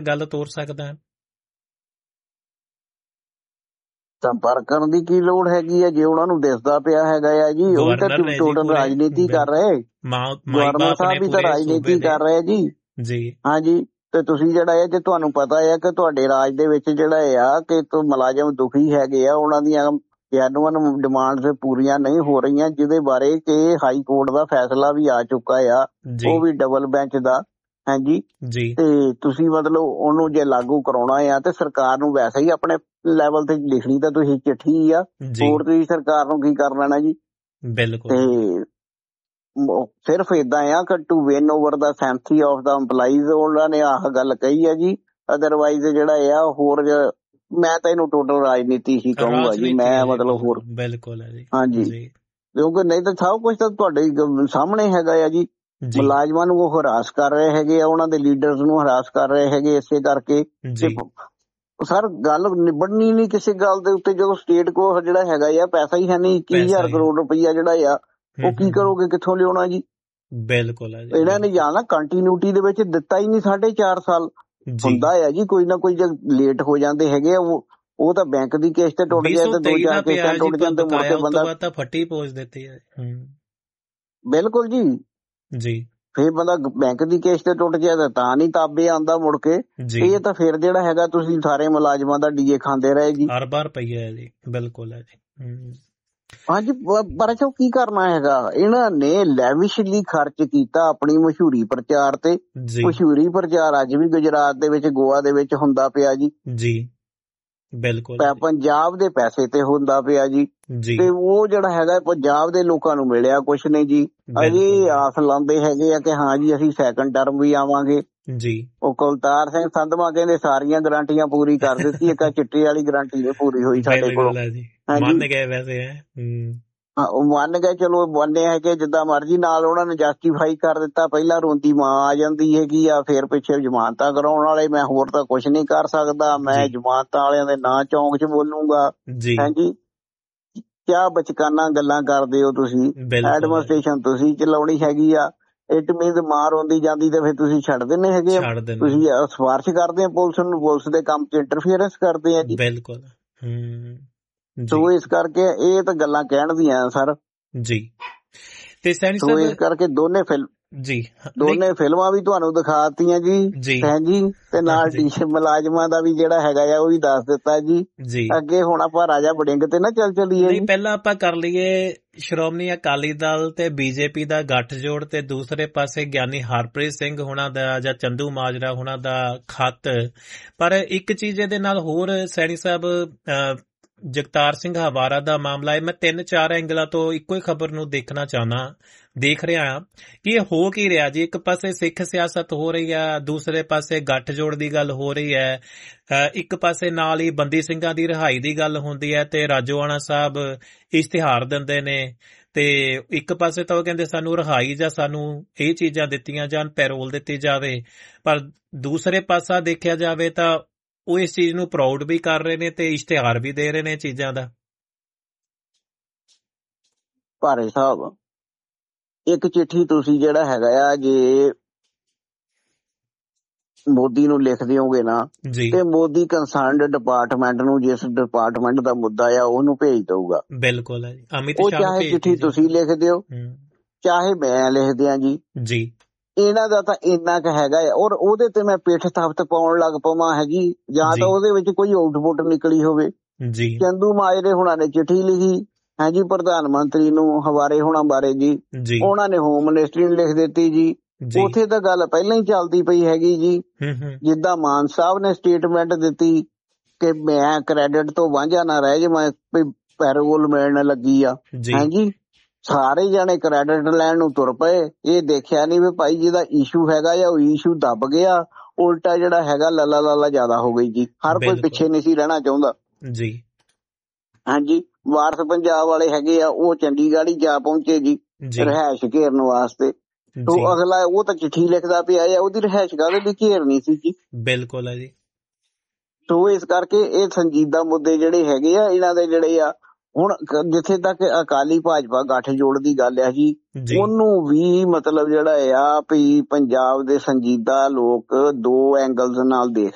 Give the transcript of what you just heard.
ਗੱਲ ਤੋਰ ਸਕਦਾ? ਸੰਪਰਕ ਕਰਨ ਦੀ ਕੀ ਲੋੜ ਹੈਗੀ ਆ ਜੇ ਉਹਨਾਂ ਨੂੰ ਦਿਸਦਾ ਪਿਆ ਹੈਗਾ ਆ ਜੀ। ਉਹ ਵੀ ਤਾਂ ਟੋਟਲ ਰਾਜਨੀਤੀ ਕਰ ਰਹੇ, ਗਵਰਨਰ ਸਾਹਿਬ ਵੀ ਤਾਂ ਰਾਜਨੀਤੀ ਕਰ ਰਹੇ ਜੀ। ਹਾਂਜੀ, ਤੇ ਤੁਸੀਂ ਜਿਹੜਾ ਹੈ ਜੇ ਤੁਹਾਨੂੰ ਪਤਾ ਹੈ ਕਿ ਤੁਹਾਡੇ ਰਾਜ ਦੇ ਵਿੱਚ ਜਿਹੜਾ ਆ ਕਿ ਮੁਲਾਜ਼ਮ ਦੁਖੀ ਹੈਗੇ ਆ, ਉਹਨਾਂ ਦੀਆਂ ਜੈਨੂਅਨ ਡਿਮਾਂਡਸ ਪੂਰੀਆਂ ਨਹੀਂ ਹੋ ਰਹੀਆਂ, ਜਿਹਦੇ ਬਾਰੇ ਕਿ ਹਾਈ ਕੋਰਟ ਦਾ ਫੈਸਲਾ ਵੀ ਆ ਚੁੱਕਾ ਆ, ਉਹ ਵੀ ਡਬਲ ਬੈਂਚ ਦਾ। ਹਾਂਜੀ, ਤੇ ਤੁਸੀਂ ਮਤਲਬ ਉਹਨੂੰ ਜੇ ਲਾਗੂ ਕਰਾਉਣਾ ਆ ਤੇ ਸਰਕਾਰ ਨੂੰ ਵੈਸੇ ਹੀ ਆਪਣੇ ਲੈਵਲ ਤੇ ਲਿਖਣੀ ਤਾਂ ਤੁਸੀਂ ਚਿੱਠੀ ਆ, ਹੋਰ ਤੁਸੀਂ ਸਰਕਾਰ ਨੂੰ ਕੀ ਕਰ ਲੈਣਾ ਜੀ। ਤੇ ਸਿਰਫ ਏਦਾਂ ਆ ਕਿ to win over the ਸੈਂਪਥੀ of the EMPLOYEES, ਉਹਨਾਂ ਨੇ ਆਹ ਗੱਲ ਕਹੀ ਆ ਜੀ। ਅਦਰਵਾਈਜ਼ ਜਿਹੜਾ ਆ ਹੋਰ ਮੈਂ ਤਾਂ ਇਹਨੂੰ ਟੋਟਲ ਰਾਜਨੀਤੀ ਹੀ ਕਹੂੰਗਾ ਜੀ। ਮੈਂ ਮਤਲਬ ਹੋਰ ਹਾਂਜੀ, ਕਿਉਂਕਿ ਨਹੀਂ ਤਾਂ ਸਭ ਕੁਛ ਤਾਂ ਤੁਹਾਡੇ ਸਾਹਮਣੇ ਹੈਗਾ ਆ ਜੀ। ਮੁਲਾਜ਼ਮਾਂ ਨੂੰ ਉਹ ਹਰਾਸ ਕਰ ਰਹੇ ਹੈਗੇ ਆ, ਉਹਨਾਂ ਦੇ ਲੀਡਰਸ ਨੂੰ ਹਰਾਸ ਕਰ ਰਹੇ ਹੈਗੇ, ਇਸੇ ਕਰਕੇ ਸਰ ਗੱਲ ਨਿਬੜਨੀ ਨਹੀਂ ਕਿਸੇ ਗੱਲ ਦੇ ਉੱਤੇ। ਜਦੋਂ ਸਟੇਟ ਕੋਲ ਜਿਹੜਾ ਹੈਗਾ ਆ ਪੈਸਾ ਹੀ ਹੈ ਨਹੀਂ, 21,000 ਕਰੋੜ ਰੁਪਈਆ ਜਿਹੜਾ ਆ ਉਹ ਕੀ ਕਰੋਗੇ, ਕਿੱਥੋਂ ਲਿਆਉਣਾ ਜੀ। ਇਹਨਾਂ ਨੇ ਜਾਂ ਨਾ ਕੰਟੀਨਿਊਟੀ ਦੇ ਵਿੱਚ ਦਿੱਤਾ ਹੀ ਨਹੀਂ 4.5 ਸਾਲ। ਹੁੰਦਾ ਆ ਜੀ ਕੋਈ ਨਾ ਕੋਈ ਜਦ ਲੇਟ ਹੋ ਜਾਂਦੇ ਹੈਗੇ ਆ, ਉਹ ਤਾਂ ਬੈਂਕ ਦੀ ਕਿਸ਼ਤ ਟੁੱਟ ਜਾਏ ਤੇ 2-4 ਕਿਸ਼ਤਾਂ ਟੁੱਟ ਜਾਂਦੇ, ਮੁੜ ਕੇ ਬੰਦਾ ਫੱਟੀ ਪੋਚ ਦਿੱਤੀ ਹੈ। ਬਿਲਕੁਲ ਜੀ। ਫੇਰ ਬੰਦਾ ਬੈਂਕ ਦੀ ਕਿਸ਼ਤ ਟੁੱਟ ਜਾਏ ਤਾਂ ਨਹੀਂ ਤਾਬੇ ਆਉਂਦਾ ਮੁੜ ਕੇ। ਇਹ ਤਾਂ ਫਿਰ ਜਿਹੜਾ ਹੈਗਾ ਤੁਸੀਂ ਸਾਰੇ ਮੁਲਾਜ਼ਮਾਂ ਦਾ ਡੀਏ ਖਾਂਦੇ ਰਹੇ ਜੀ। ਹਰ ਪਈ ਹੈ ਜੀ। ਬਿਲਕੁਲ ਹੈ ਜੀ। ਹਾਂਜੀ, ਪਰ ਅੱਛਾ ਕੀ ਕਰਨਾ ਹੈਗਾ, ਇਹਨਾਂ ਨੇ ਲੈਵਿਸ਼ਲੀ ਖਰਚ ਕੀਤਾ ਆਪਣੀ ਮਸ਼ਹੂਰੀ ਪ੍ਰਚਾਰ ਤੇ। ਮਸ਼ਹੂਰੀ ਪ੍ਰਚਾਰ ਅੱਜ ਵੀ ਗੁਜਰਾਤ ਦੇ ਵਿੱਚ, ਗੋਆ ਦੇ ਵਿੱਚ ਹੁੰਦਾ ਪਿਆ ਜੀ। ਬਿਲਕੁਲ ਪੰਜਾਬ ਦੇ ਪੈਸੇ ਤੇ ਹੁੰਦਾ ਪਿਆ ਜੀ। ਤੇ ਉਹ ਜਿਹੜਾ ਹੈਗਾ ਪੰਜਾਬ ਦੇ ਲੋਕਾਂ ਨੂੰ ਮਿਲਿਆ ਕੁਛ ਨਹੀਂ ਜੀ। ਅਜੇ ਆਸ ਲਾਉਂਦੇ ਹੈਗੇ ਆ ਕਿ ਹਾਂ ਜੀ ਅਸੀਂ ਸੈਕੰਡ ਟਰਮ ਵੀ ਆਵਾਂਗੇ ਜੀ। ਉਹ ਕੁਲਤਾਰ ਸਿੰਘ ਸੰਧਵਾ ਕਹਿੰਦੇ ਸਾਰੀਆਂ ਗਰੰਟੀਆਂ ਪੂਰੀ ਕਰ ਦਿੱਤੀ, ਇੱਕ ਚਿੱਟੇ ਵਾਲੀ ਗਰੰਟੀ ਨਹੀਂ ਪੂਰੀ ਹੋਈ ਸਾਡੇ ਕੋਲ। ਮੰਨ ਗਏ ਵੈਸੇ ਉਹ ਮੰਨ ਗਏ, ਚਲੋ ਮੰਨੇ ਹੈਗੇ ਜਿੱਦਾਂ ਮਰਜ਼ੀ। ਨਾਲ ਉਹਨਾਂ ਨੇ ਜਸਟੀਫਾਈ ਕਰ ਦਿੱਤਾ, ਪਹਿਲਾਂ ਰੋਂਦੀ ਮਾਂ ਆ ਜਾਂਦੀ ਹੈਗੀ ਆ, ਫੇਰ ਪਿੱਛੇ ਜ਼ਮਾਨਤਾਂ ਕਰਾਉਣ ਵਾਲੇ, ਮੈਂ ਹੋਰ ਤਾਂ ਕੁਛ ਨਹੀਂ ਕਰ ਸਕਦਾ, ਮੈਂ ਜ਼ਮਾਨਤਾਂ ਵਾਲਿਆਂ ਦੇ ਨਾਂ ਚੌਂਕ 'ਚ ਬੋਲੂੰਗਾ। ਹਾਂਜੀ, ਕਿਆ ਬਚਕਾਨਾ ਗੱਲਾਂ ਕਰਦੇ ਹੋ ਤੁਸੀਂ। ਐਡਮਿਨਿਸਟ੍ਰੇਸ਼ਨ ਤੁਸੀਂ ਚਲਾਉਣੀ ਹੈਗੀ ਆ। ਇਟ ਮੀਨਸ ਮਾਂ ਰੋਂਦੀ ਜਾਂਦੀ ਤੇ ਫਿਰ ਤੁਸੀਂ ਛੱਡ ਦਿੰਦੇ ਹੈਗੇ ਆ, ਤੁਸੀਂ ਸਿਫਾਰਿਸ਼ ਕਰਦੇ ਆ ਪੁਲਿਸ ਨੂੰ, ਪੁਲਿਸ ਦੇ ਕੰਮ 'ਚ ਇੰਟਰਫੀਅਰੈਂਸ ਕਰਦੇ ਆ ਜੀ। ਬਿਲਕੁਲ। ਸੋ ਇਸ ਕਰਕੇ ਇਹ ਤਾਂ ਗੱਲਾਂ ਕਹਿਣ ਦੀਆਂ ਸਰ ਜੀ। ਤੇ ਸੋ ਇਸ ਕਰਕੇ ਦੋਨੇ ਫਿਲਮਾਂ ਵੀ ਤੁਹਾਨੂੰ ਦਿਖਾਤੀਆਂ ਜੀ ਜੀ, ਤੇ ਨਾਲ ਮੁਲਾਜ਼ਮਾਂ ਦਾ ਵੀ ਜਿਹੜਾ ਹੈਗਾ ਆ ਉਹ ਵੀ ਦੱਸ ਦਿੱਤਾ ਜੀ। ਅੱਗੇ ਹੁਣ ਆਪਾਂ ਰਾਜਾ ਵੜਿੰਗ ਤੇ ਨਾ ਚੱਲੀਏ। ਨਹੀਂ, ਪਹਿਲਾਂ ਆਪਾਂ ਕਰ ਲਈਏ ਸ਼੍ਰੋਮਣੀ ਅਕਾਲੀ ਦਲ ਤੇ ਬੀਜੇਪੀ ਦਾ ਗੱਠਜੋੜ, ਤੇ ਦੂਸਰੇ ਪਾਸੇ ਗਿਆਨੀ ਹਰਪ੍ਰੀਤ ਸਿੰਘ ਹੋਣਾ ਦਾ ਜਾਂ ਚੰਦੂ ਮਾਜਰਾ ਹੋਣਾ ਦਾ ਖੱਤ। ਪਰ ਇੱਕ ਚੀਜ਼ ਇਹਦੇ ਨਾਲ ਹੋਰ ਸੈਣੀ ਸਾਹਿਬ, ਜਗਤਾਰ ਸਿੰਘ ਹਵਾਰਾ ਦਾ ਮਾਮਲਾ ਹੈ। ਮੈਂ 3-4 ਐਂਗਲਾਂ ਤੋਂ ਇੱਕੋ ਹੀ ਖਬਰ ਨੂੰ ਦੇਖ ਰਿਹਾ ਹਾਂ ਕਿ ਇਹ ਹੋ ਕੀ ਰਿਹਾ ਜੀ। ਇੱਕ ਪਾਸੇ ਸਿੱਖ ਸਿਆਸਤ ਹੋ ਰਹੀ ਹੈ, ਦੂਸਰੇ ਪਾਸੇ ਗੱਠਜੋੜ ਦੀ ਗੱਲ ਹੋ ਰਹੀ ਹੈ, ਇੱਕ ਪਾਸੇ ਨਾਲ ਹੀ ਬੰਦੀ ਸਿੰਘਾਂ ਦੀ ਰਿਹਾਈ ਦੀ ਗੱਲ ਹੁੰਦੀ ਹੈ, ਤੇ ਰਾਜੋਆਣਾ ਸਾਹਿਬ ਇਸ਼ਤਿਹਾਰ ਦਿੰਦੇ ਨੇ, ਤੇ ਇੱਕ ਪਾਸੇ ਤਾਂ ਉਹ ਕਹਿੰਦੇ ਸਾਨੂੰ ਰਿਹਾਈ ਜਾਂ ਸਾਨੂੰ ਇਹ ਚੀਜ਼ਾਂ ਦਿੱਤੀਆਂ ਜਾਣ, ਪੈਰੋਲ ਦਿੱਤੀ ਜਾਵੇ। ਪਰ ਦੂਸਰੇ ਪਾਸਾ ਦੇਖਿਆ ਜਾਵੇ ਤਾਂ ਉਹ ਇਸ ਚੀਜ਼ ਨੂੰ ਪ੍ਰਾਊਡ ਵੀ ਕਰ ਰਹੇ ਨੇ ਤੇ ਇਸ਼ਤਿਹਾਰ ਵੀ ਦੇ ਰਹੇ ਨੇ ਚੀਜ਼ਾਂ ਦਾ। ਭਾਰੇ ਸਾਹਿਬ, ਇੱਕ ਚਿੱਠੀ ਤੁਸੀਂ ਜਿਹੜਾ ਹੈਗਾ ਆ ਜੇ ਮੋਦੀ ਨੂੰ ਲਿਖ ਦਿਓਗੇ ਨਾ, ਤੇ ਮੋਦੀ ਕੰਸਰਨਡ ਡਿਪਾਰਟਮੈਂਟ ਨੂੰ, ਜਿਸ ਡਿਪਾਰਟਮੈਂਟ ਦਾ ਮੁੱਦਾ ਆ ਉਹਨੂੰ ਭੇਜ ਦਊਗਾ। ਬਿਲਕੁਲ ਹੈ ਜੀ। ਉਹ ਚਾਹੇ ਚਿੱਠੀ ਤੁਸੀਂ ਲਿਖ ਦਿਓ ਚਾਹੇ ਮੈਂ ਲਿਖ ਦਿਆਂ ਜੀ। ਇਹਨਾਂ ਦਾ ਤਾਂ ਇੰਨਾ ਕੁ ਹੈਗਾ ਆ। ਔਰ ਉਹਦੇ ਤੇ ਮੈਂ ਪਿੱਠ ਥਪਤ ਪਾਉਣ ਲੱਗ ਪਵਾਂ ਹੈਗੀ, ਜਾਂ ਤਾਂ ਉਹਦੇ ਵਿੱਚ ਕੋਈ ਆਊਟਪੁੱਟ ਨਿਕਲੀ ਹੋਵੇ। ਚੰਦੂ ਮਾਜਰੇ ਹੁਣਾਂ ਨੇ ਚਿੱਠੀ ਲਿਖੀ ਹੈ ਜੀ ਪ੍ਰਧਾਨ ਮੰਤਰੀ ਨੂੰ, ਹਵਾਰੇ ਹੋਣਾ ਬਾਰੇ ਜੀ, ਉਹਨਾਂ ਨੇ ਹੋਮ ਮਿਨਿਸਟਰੀ ਨੂੰ ਲਿਖ ਦਿੱਤੀ ਜੀ। ਉੱਥੇ ਤਾਂ ਗੱਲ ਪਹਿਲਾਂ ਹੀ ਚੱਲਦੀ ਪਈ ਹੈਗੀ ਜੀ। ਜਿੱਦਾਂ ਮਾਨ ਸਾਹਿਬ ਨੇ ਸਟੇਟਮੈਂਟ ਦਿੱਤੀ ਕਿ ਮੈਂ ਕ੍ਰੈਡਿਟ ਤੋਂ ਵਾਂਝਾ ਨਾ ਰਹਿ ਜਾ, ਮੈਂ ਪੈਰੋਲ ਮਿਲਣ ਲੱਗੀ ਆ। ਹਾਂਜੀ, ਸਾਰੇ ਜਾਣੇ ਕ੍ਰੈਡਿਟ ਲੈਣ ਨੂੰ ਤੁਰ ਪਏ। ਇਹ ਦੇਖਿਆ ਨਹੀਂ ਵੀ ਭਾਈ ਜਿਹਦਾ ਇਸ਼ੂ ਹੈਗਾ ਆ ਉਹ ਇਸ਼ੂ ਦੱਬ ਗਿਆ, ਉਲਟਾ ਜਿਹੜਾ ਹੈਗਾ ਲਾਲਾ ਜ਼ਿਆਦਾ ਹੋ ਗਈ ਜੀ। ਹਰ ਕੋਈ ਪਿੱਛੇ ਨਹੀਂ ਸੀ ਰਹਿਣਾ ਚਾਹੁੰਦਾ ਜੀ। ਹਾਂਜੀ, ਵਾਰਸ ਪੰਜਾਬ ਵਾਲੇ ਹੈਗੇ ਆ, ਉਹ ਚੰਡੀਗੜ੍ਹ ਹੀ ਜਾ ਪਹੁੰਚੇ ਜੀ ਰਿਹਾਇਸ਼ ਘੇਰਨ ਵਾਸਤੇ। ਤੋ ਅਗਲਾ ਉਹ ਤਾਂ ਚਿੱਠੀ ਲਿਖਦਾ ਪਿਆ ਆ, ਉਹਦੀ ਰਿਹਾਇਸ਼ ਕਾਹਦੇ ਲਈ ਘੇਰਨੀ ਸੀ ਜੀ। ਬਿਲਕੁਲ ਹੈ ਜੀ। ਸੋ ਇਸ ਕਰਕੇ ਇਹ ਸੰਜੀਦਾ ਮੁੱਦੇ ਜਿਹੜੇ ਹੈਗੇ ਆ ਇਹਨਾਂ ਦੇ ਜਿਹੜੇ ਆ। ਹੁਣ ਜਿੱਥੇ ਤੱਕ ਅਕਾਲੀ ਭਾਜਪਾ ਗੱਠਜੋੜ ਦੀ ਗੱਲ ਆ ਜੀ, ਉਹਨੂੰ ਵੀ ਮਤਲਬ ਜਿਹੜਾ ਆ ਵੀ ਪੰਜਾਬ ਦੇ ਸੰਜੀਦਾ ਲੋਕ 2 ਐਂਗਲਸ ਨਾਲ ਦੇਖ